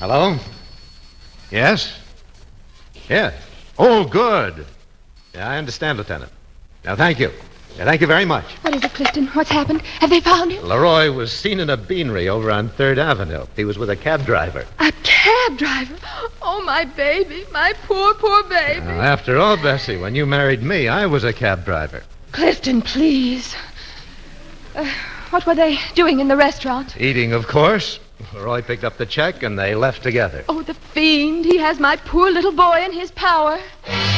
Hello? Yes? Yeah. Oh, good. Yeah, I understand, Lieutenant. Now, thank you. Yeah, thank you very much. What is it, Clifton? What's happened? Have they found him? Leroy was seen in a beanery over on 3rd Avenue. He was with a cab driver. A cab driver? Oh, my baby. My poor, poor baby. Now, after all, Bessie, when you married me, I was a cab driver. Clifton, please. What were they doing in the restaurant? Eating, of course. Leroy picked up the check, and they left together. Oh, the fiend. He has my poor little boy in his power.